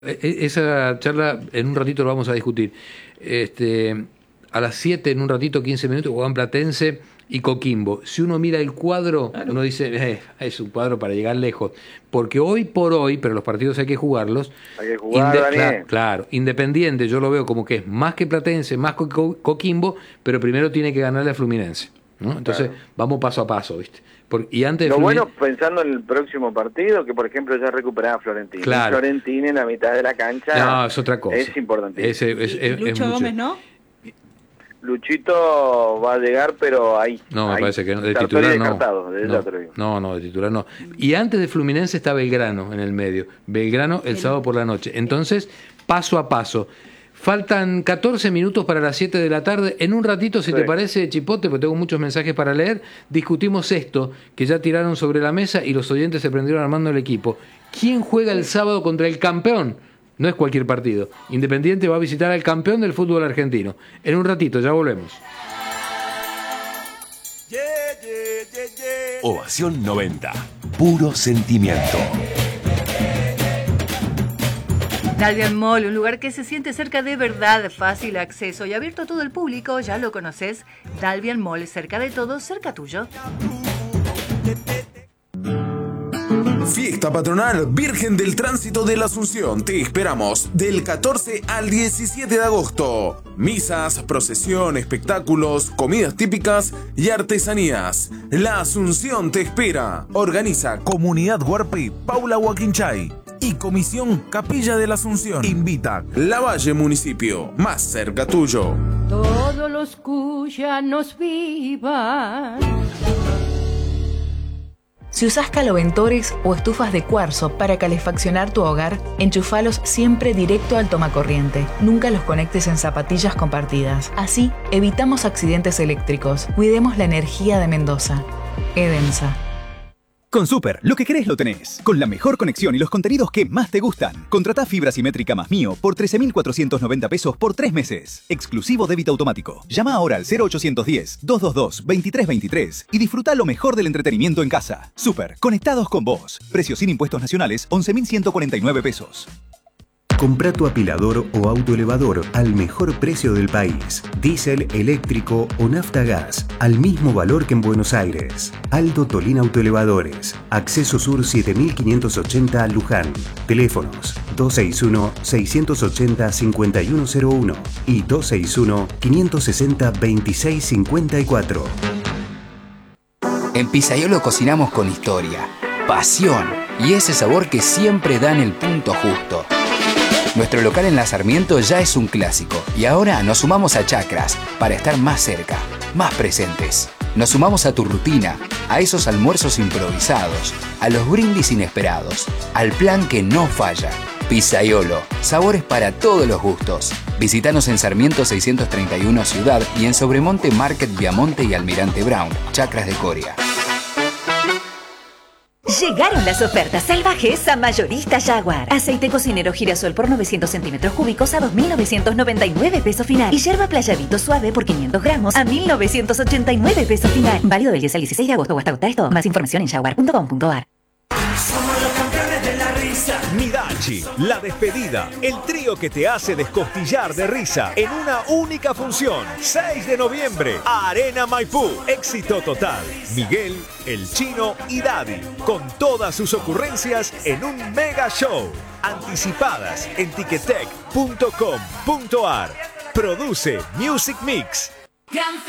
Esa charla en un ratito lo vamos a discutir. A las 7, en un ratito, 15 minutos, juegan Platense y Coquimbo. Si uno mira el cuadro, claro, uno dice, es un cuadro para llegar lejos. Porque hoy por hoy, pero los partidos hay que jugarlos. Hay que jugar, claro, Independiente yo lo veo como que es más que Platense, más que Coquimbo, pero primero tiene que ganarle a Fluminense, ¿no? Entonces, claro, vamos paso a paso, ¿viste? Y antes lo bueno, pensando en el próximo partido, que por ejemplo ya recuperaba a Florentino. Claro. Florentino en la mitad de la cancha. No, es otra cosa. Es importantísimo. Lucho Gómez, ¿no? Luchito va a llegar, pero ahí. No, me parece que no. De titular no. No, de titular no. Y antes de Fluminense está Belgrano en el medio. Belgrano el sábado por la noche. Entonces, paso a paso. Faltan 14 minutos para las 7 de la tarde. En un ratito, si te parece, Chipote, porque tengo muchos mensajes para leer, discutimos esto, que ya tiraron sobre la mesa y los oyentes se prendieron armando el equipo. ¿Quién juega el sábado contra el campeón? No es cualquier partido. Independiente va a visitar al campeón del fútbol argentino. En un ratito, ya volvemos. Ovación 90. Puro sentimiento. Dalvian Mall, un lugar que se siente cerca de verdad, fácil acceso y abierto a todo el público, ya lo conoces. Dalvian Mall, cerca de todo, cerca tuyo. Fiesta patronal Virgen del Tránsito de la Asunción. Te esperamos del 14 al 17 de agosto. Misas, procesión, espectáculos, comidas típicas y artesanías. La Asunción te espera. Organiza Comunidad Huarpe Paula Huaquinchay y Comisión Capilla de la Asunción. Invita Lavalle Municipio, más cerca tuyo. Todos los cuyanos vivan. Si usás caloventores o estufas de cuarzo para calefaccionar tu hogar, enchufalos siempre directo al tomacorriente. Nunca los conectes en zapatillas compartidas. Así, evitamos accidentes eléctricos. Cuidemos la energía de Mendoza. Edensa. Con Super, lo que querés lo tenés. Con la mejor conexión y los contenidos que más te gustan. Contratá fibra simétrica más mío por 13.490 pesos por 3 meses. Exclusivo débito automático. Llama ahora al 0810-222-2323 y disfruta lo mejor del entretenimiento en casa. Super, conectados con vos. Precio sin impuestos nacionales, 11.149 pesos. Comprá tu apilador o autoelevador al mejor precio del país. Diésel, eléctrico o nafta gas, al mismo valor que en Buenos Aires. Aldo Tolín Autoelevadores. Acceso Sur 7580 Luján. Teléfonos 261-680-5101 y 261-560-2654. En Pizzaiolo cocinamos con historia, pasión y ese sabor que siempre da en el punto justo. Nuestro local en La Sarmiento ya es un clásico y ahora nos sumamos a Chacras para estar más cerca, más presentes. Nos sumamos a tu rutina, a esos almuerzos improvisados, a los brindis inesperados, al plan que no falla. Pizzaiolo, sabores para todos los gustos. Visítanos en Sarmiento 631 Ciudad y en Sobremonte Market Viamonte y Almirante Brown, Chacras de Coria. Llegaron las ofertas salvajes a Mayorista Jaguar. Aceite cocinero girasol por 900 centímetros cúbicos a 2.999 pesos final. Y yerba playadito suave por 500 gramos a 1.989 pesos final. Válido del 10 al 16 de agosto o hasta agotar esto. Más información en jaguar.com.ar. Somos los campeones de la risa. Midachi, La Despedida, el trío que te hace descostillar de risa en una única función. 6 de noviembre, Arena Maipú. Éxito total. Miguel, El Chino y Daddy, con todas sus ocurrencias en un mega show. Anticipadas en ticketek.com.ar. Produce Music Mix.